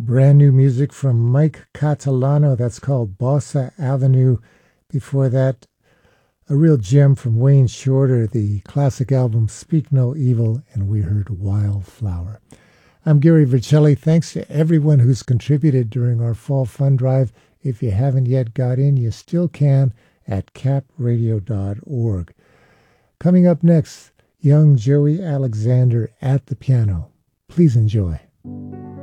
brand new music from Mike Catalano. That's called Bossa Avenue. Before that, a real gem from Wayne Shorter, the classic album Speak No Evil, and we heard Wildflower. I'm Gary Vercelli. Thanks to everyone who's contributed during our Fall Fund Drive. If you haven't yet got in, you still can at capradio.org. Coming up next, young Joey Alexander at the piano. Please enjoy.